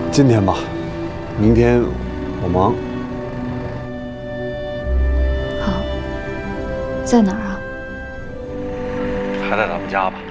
今天吧，明天我忙。 好，在哪儿啊？ 还在咱们家吧。